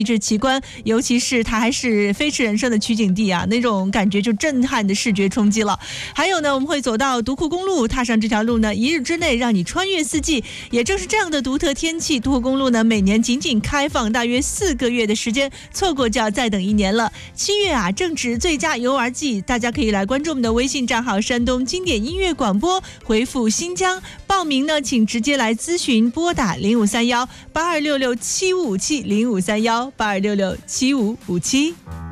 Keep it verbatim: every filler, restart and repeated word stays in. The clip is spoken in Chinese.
致奇观，尤其是它还是飞驰人生的取景地啊，那种感觉就震撼的视觉冲击了。还有呢，我们会走到独库公路，踏上这条路呢，一日之内让你穿越四季。也正是这样的独特天气，独库公路呢每年仅仅开放大约四个月的时间，错过就要再等一年了。七月啊，正值最佳游玩季，大家可以来关注我们的微信账号山东经典音乐广播，回复新疆报名呢，请直接来咨询，拨打零五三幺八二六六七五五七零五三幺八二六六七五五七。